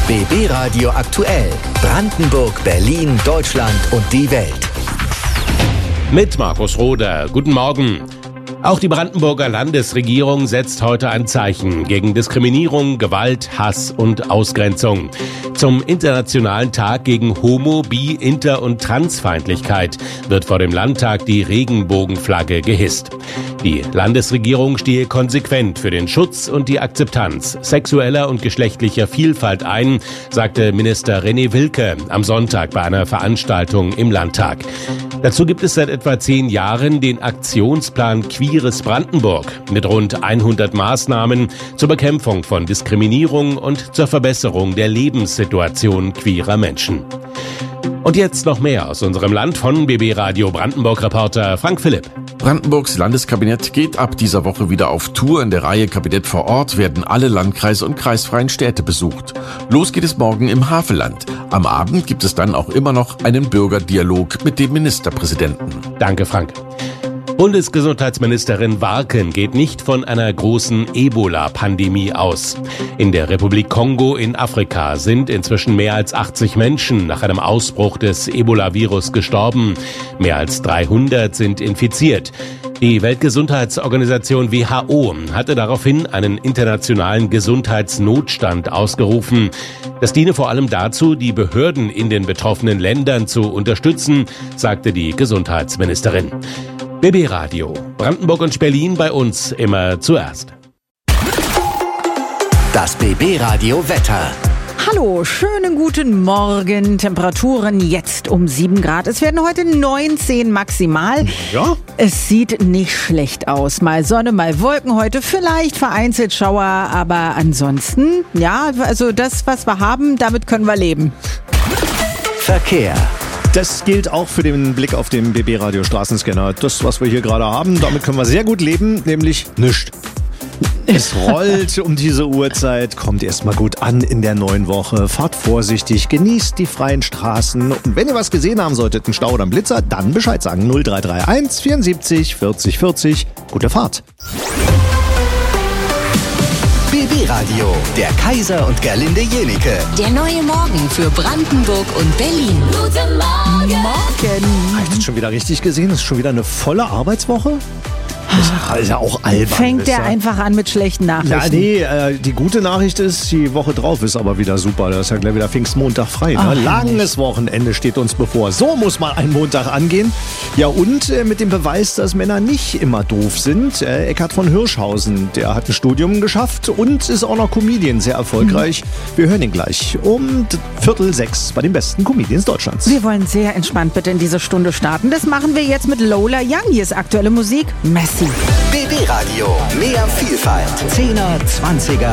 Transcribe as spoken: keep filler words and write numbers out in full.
B B Radio aktuell. Brandenburg, Berlin, Deutschland und die Welt. Mit Markus Roder. Guten Morgen. Auch die Brandenburger Landesregierung setzt heute ein Zeichen gegen Diskriminierung, Gewalt, Hass und Ausgrenzung. Zum Internationalen Tag gegen Homo-, Bi-, Inter- und Transfeindlichkeit wird vor dem Landtag die Regenbogenflagge gehisst. Die Landesregierung stehe konsequent für den Schutz und die Akzeptanz sexueller und geschlechtlicher Vielfalt ein, sagte Minister René Wilke am Sonntag bei einer Veranstaltung im Landtag. Dazu gibt es seit etwa zehn Jahren den Aktionsplan Queeres Brandenburg mit rund hundert Maßnahmen zur Bekämpfung von Diskriminierung und zur Verbesserung der Lebenssituation queerer Menschen. Und jetzt noch mehr aus unserem Land von B B Radio Brandenburg-Reporter Frank Philipp. Brandenburgs Landeskabinett geht ab dieser Woche wieder auf Tour. In der Reihe Kabinett vor Ort werden alle Landkreise und kreisfreien Städte besucht. Los geht es morgen im Havelland. Am Abend gibt es dann auch immer noch einen Bürgerdialog mit dem Ministerpräsidenten. Danke, Frank. Bundesgesundheitsministerin Warken geht nicht von einer großen Ebola-Pandemie aus. In der Republik Kongo in Afrika sind inzwischen mehr als achtzig Menschen nach einem Ausbruch des Ebola-Virus gestorben. Mehr als dreihundert sind infiziert. Die Weltgesundheitsorganisation W H O hatte daraufhin einen internationalen Gesundheitsnotstand ausgerufen. Das diene vor allem dazu, die Behörden in den betroffenen Ländern zu unterstützen, sagte die Gesundheitsministerin. B B Radio. Brandenburg und Berlin bei uns immer zuerst. Das B B Radio Wetter. Hallo, schönen guten Morgen. Temperaturen jetzt um sieben Grad. Es werden heute neunzehn maximal. Ja. Es sieht nicht schlecht aus. Mal Sonne, mal Wolken heute. Vielleicht vereinzelt Schauer, aber ansonsten, ja, also das, was wir haben, damit können wir leben. Verkehr. Das gilt auch für den Blick auf den B B Radio Straßenscanner. Das, was wir hier gerade haben, damit können wir sehr gut leben, nämlich nichts. Es rollt um diese Uhrzeit, kommt erstmal gut an in der neuen Woche. Fahrt vorsichtig, genießt die freien Straßen. Und wenn ihr was gesehen haben solltet, einen Stau oder einen Blitzer, dann Bescheid sagen. null drei drei eins vierundsiebzig vierzig vierzig. Gute Fahrt. B B Radio, der Kaiser und Gerlinde Jenike. Der neue Morgen für Brandenburg und Berlin. Guten Morgen. Morgen. Habt ihr schon wieder richtig gesehen? Das ist schon wieder eine volle Arbeitswoche. Das ist ja auch albern. Fängt der einfach an mit schlechten Nachrichten? Ja, nee, äh, die gute Nachricht ist, die Woche drauf ist aber wieder super. Da ist ja gleich wieder Pfingstmontag frei. Ne? Ach, Langes Wochenende steht uns bevor. So muss mal ein Montag angehen. Ja, und äh, mit dem Beweis, dass Männer nicht immer doof sind. Äh, Eckhard von Hirschhausen, der hat ein Studium geschafft und ist auch noch Comedian, sehr erfolgreich. Mhm. Wir hören ihn gleich um Viertel sechs bei den besten Comedians Deutschlands. Wir wollen sehr entspannt bitte in diese Stunde starten. Das machen wir jetzt mit Lola Young. Hier ist aktuelle Musik. Messi. B B Radio, mehr Vielfalt. Zehner, Zwanziger,